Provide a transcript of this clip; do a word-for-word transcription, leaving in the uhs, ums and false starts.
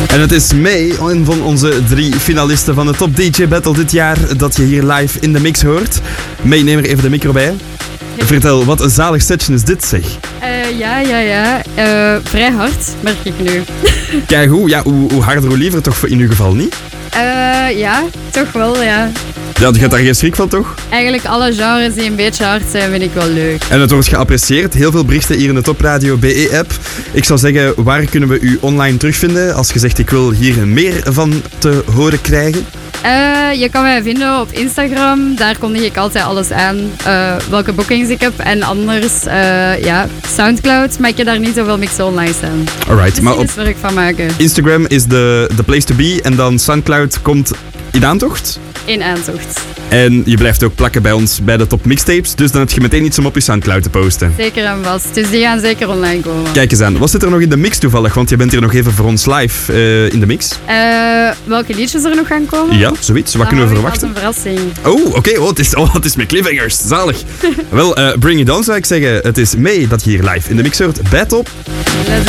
En het is May, een van onze drie finalisten van de Top D J Battle dit jaar, dat je hier live in de mix hoort. May, neem er even de micro bij. Vertel, wat een zalig setje is dit, zeg. Uh, ja, ja, ja. Uh, vrij hard, merk ik nu. Kijk hoe, ja, hoe, hoe harder, hoe liever, toch in uw geval niet? Uh, ja, toch wel, ja. Ja, je hebt daar geen schrik van, toch? Eigenlijk alle genres die een beetje hard zijn, vind ik wel leuk. En het wordt geapprecieerd. Heel veel berichten hier in de Top Radio B E-app. Ik zou zeggen, waar kunnen we u online terugvinden als je zegt ik wil hier meer van te horen krijgen? Uh, je kan mij vinden op Instagram. Daar kondig ik altijd alles aan. Uh, welke bookings ik heb. En anders, uh, ja, Soundcloud. Maar ik heb daar niet zoveel mixen online staan. Alright, dus maar op werk van maken. Instagram is de, de place to be. En dan Soundcloud komt in aantocht? In aantocht. En je blijft ook plakken bij ons bij de top mixtapes. Dus dan heb je meteen iets om op je Soundcloud te posten. Zeker en vast. Dus die gaan zeker online komen. Kijk eens aan. Wat zit er nog in de mix toevallig? Want je bent hier nog even voor ons live uh, in de mix. Uh, welke liedjes er nog gaan komen? Ja, zoiets. Wat kunnen we verwachten? Een verrassing. Oh, oké. Okay. Oh, het is, oh, het is met cliffhangers. Zalig. Wel, uh, bring it on zou ik zeggen. Het is May dat je hier live in de mix hoort bij Top. Let's